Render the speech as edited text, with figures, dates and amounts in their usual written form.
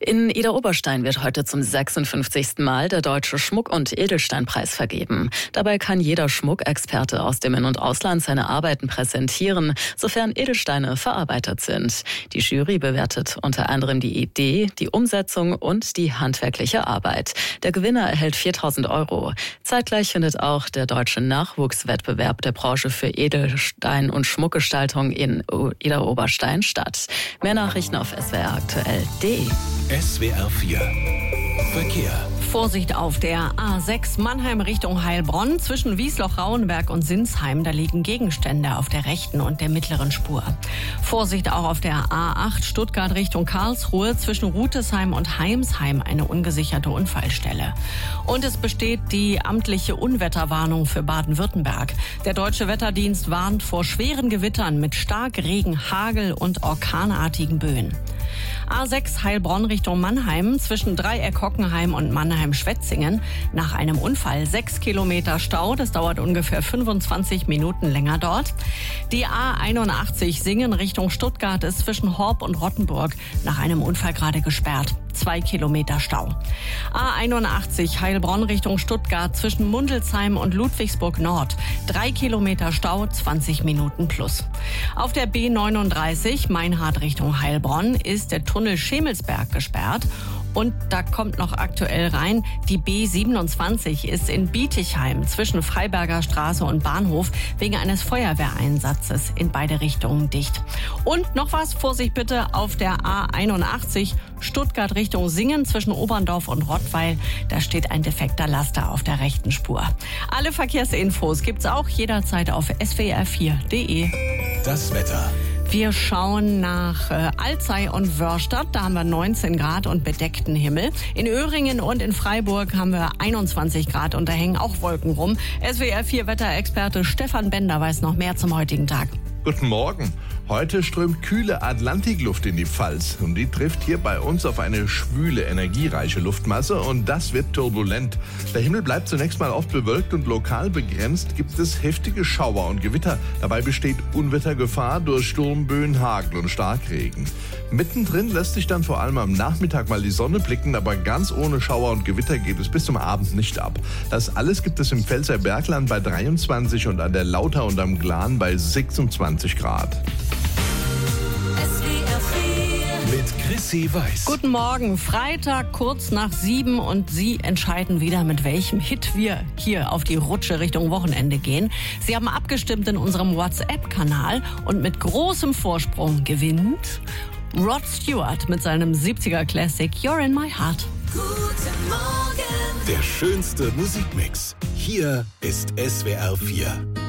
In Idar-Oberstein wird heute zum 56. Mal der Deutsche Schmuck- und Edelsteinpreis vergeben. Dabei kann jeder Schmuckexperte aus dem In- und Ausland seine Arbeiten präsentieren, sofern Edelsteine verarbeitet sind. Die Jury bewertet unter anderem die Idee, die Umsetzung und die handwerkliche Arbeit. Der Gewinner erhält 4.000 €. Zeitgleich findet auch der deutsche Nachwuchswettbewerb der Branche für Edelstein- und Schmuckgestaltung in Idar-Oberstein statt. Mehr Nachrichten auf swraktuell.de. SWR 4 Verkehr. Vorsicht auf der A6 Mannheim Richtung Heilbronn. Zwischen Wiesloch-Rauenberg und Sinsheim, da liegen Gegenstände auf der rechten und der mittleren Spur. Vorsicht auch auf der A8 Stuttgart Richtung Karlsruhe. Zwischen Rutesheim und Heimsheim eine ungesicherte Unfallstelle. Und es besteht die amtliche Unwetterwarnung für Baden-Württemberg. Der Deutsche Wetterdienst warnt vor schweren Gewittern mit Starkregen, Hagel und orkanartigen Böen. A6 Heilbronn Richtung Mannheim, zwischen Dreieck-Hockenheim und Mannheim-Schwetzingen. Nach einem Unfall 6 Kilometer Stau, das dauert ungefähr 25 Minuten länger dort. Die A81 Singen Richtung Stuttgart ist zwischen Horb und Rottenburg nach einem Unfall gerade gesperrt. 2 Kilometer Stau. A81 Heilbronn Richtung Stuttgart zwischen Mundelsheim und Ludwigsburg Nord. 3 Kilometer Stau, 20 Minuten plus. Auf der B39 Meinhard Richtung Heilbronn ist der Tunnel Schemelsberg gesperrt. Und da kommt noch aktuell rein, die B27 ist in Bietigheim zwischen Freiberger Straße und Bahnhof wegen eines Feuerwehreinsatzes in beide Richtungen dicht. Und noch was, Vorsicht bitte auf der A81 Stuttgart Richtung Singen zwischen Oberndorf und Rottweil. Da steht ein defekter Laster auf der rechten Spur. Alle Verkehrsinfos gibt's auch jederzeit auf swr4.de. Das Wetter. Wir schauen nach Alzey und Wörstadt. Da haben wir 19 Grad und bedeckten Himmel. In Öhringen und in Freiburg haben wir 21 Grad und da hängen auch Wolken rum. SWR 4 Wetterexperte Stefan Bender weiß noch mehr zum heutigen Tag. Guten Morgen. Heute strömt kühle Atlantikluft in die Pfalz und die trifft hier bei uns auf eine schwüle, energiereiche Luftmasse und das wird turbulent. Der Himmel bleibt zunächst mal oft bewölkt und lokal begrenzt gibt es heftige Schauer und Gewitter. Dabei besteht Unwettergefahr durch Sturmböen, Hagel und Starkregen. Mittendrin lässt sich dann vor allem am Nachmittag mal die Sonne blicken, aber ganz ohne Schauer und Gewitter geht es bis zum Abend nicht ab. Das alles gibt es im Pfälzer Bergland bei 23 und an der Lauter und am Glan bei 26 Grad. Mit Chrissy Weiß. Guten Morgen, Freitag kurz nach 7 und Sie entscheiden wieder, mit welchem Hit wir hier auf die Rutsche Richtung Wochenende gehen. Sie haben abgestimmt in unserem WhatsApp-Kanal und mit großem Vorsprung gewinnt Rod Stewart mit seinem 70er Classic You're in My Heart. Guten Morgen. Der schönste Musikmix. Hier ist SWR 4.